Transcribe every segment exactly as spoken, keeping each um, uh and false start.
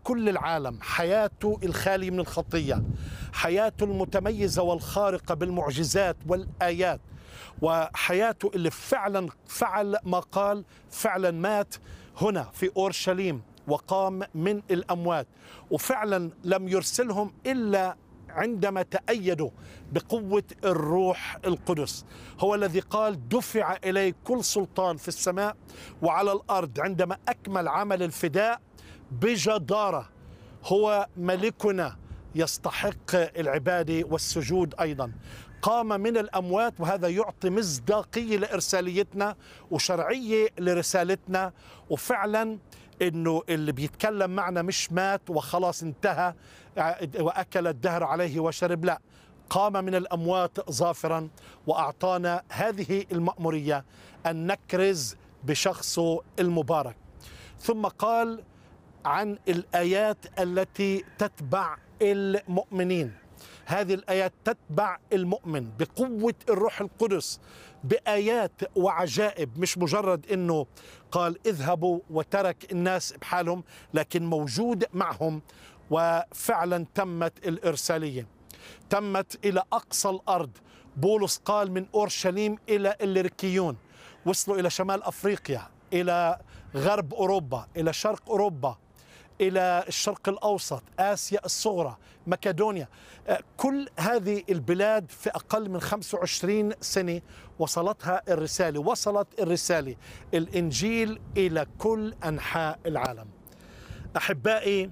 كل العالم، حياته الخالية من الخطية، حياته المتميزة والخارقة بالمعجزات والآيات، وحياته اللي فعلا فعل ما قال، فعلا مات هنا في أورشليم وقام من الأموات، وفعلا لم يرسلهم إلا عندما تأيدوا بقوة الروح القدس. هو الذي قال دفع إليه كل سلطان في السماء وعلى الأرض، عندما أكمل عمل الفداء بجدارة. هو ملكنا يستحق العبادة والسجود أيضا. قام من الأموات، وهذا يعطي مصداقية لإرساليتنا وشرعية لرسالتنا، وفعلا إنه اللي بيتكلم معنا مش مات وخلاص انتهى وأكل الدهر عليه وشرب، لا، قام من الأموات ظافرا وأعطانا هذه المأمورية أن نكرز بشخصه المبارك. ثم قال عن الآيات التي تتبع المؤمنين. هذه الآيات تتبع المؤمن بقوة الروح القدس، بآيات وعجائب، مش مجرد أنه قال اذهبوا وترك الناس بحالهم، لكن موجود معهم. وفعلا تمت الإرسالية، تمت إلى أقصى الأرض. بولس قال من أورشليم إلى الليركيون، وصلوا إلى شمال أفريقيا، إلى غرب أوروبا، إلى شرق أوروبا، إلى الشرق الأوسط، آسيا الصغرى، مكدونيا. كل هذه البلاد في أقل من خمسة وعشرين سنة وصلتها الرسالة، وصلت الرسالة الإنجيل إلى كل أنحاء العالم. أحبائي،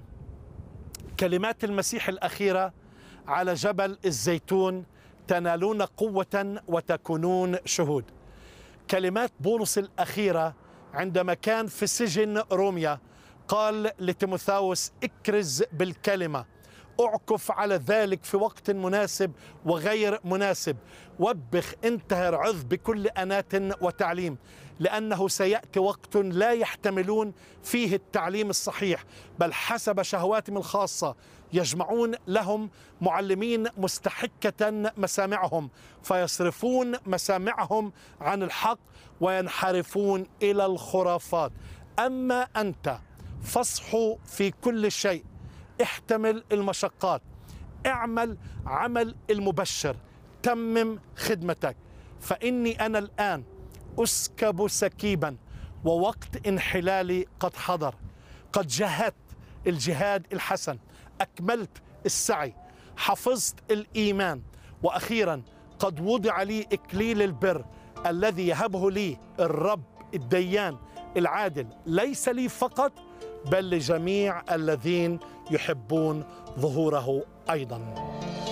كلمات المسيح الأخيرة على جبل الزيتون: تنالون قوة وتكونون شهود. كلمات بولس الأخيرة عندما كان في سجن روميا، قال لتيموثاوس: اكرز بالكلمة، اعكف على ذلك في وقت مناسب وغير مناسب، وبخ، انتهر، عظ بكل أنات وتعليم، لأنه سيأتي وقت لا يحتملون فيه التعليم الصحيح، بل حسب شهواتهم الخاصة يجمعون لهم معلمين مستحكة مسامعهم، فيصرفون مسامعهم عن الحق وينحرفون إلى الخرافات. أما أنت فاصحوا في كل شيء، احتمل المشقات، اعمل عمل المبشر، تمم خدمتك، فإني أنا الآن أسكب سكيبا ووقت انحلالي قد حضر. قد جهدت الجهاد الحسن، أكملت السعي، حفظت الإيمان، وأخيرا قد وضع لي إكليل البر الذي يهبه لي الرب الديان العادل، ليس لي فقط بل لجميع الذين يحبون ظهوره أيضا.